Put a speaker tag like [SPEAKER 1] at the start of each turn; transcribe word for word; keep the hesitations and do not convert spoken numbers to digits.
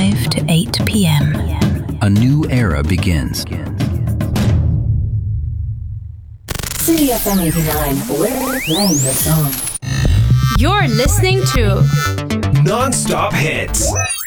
[SPEAKER 1] five to eight p.m.
[SPEAKER 2] A new era begins.
[SPEAKER 3] City F M eighty-nine, we're playing the song.
[SPEAKER 4] You're listening to
[SPEAKER 5] Non-stop hits.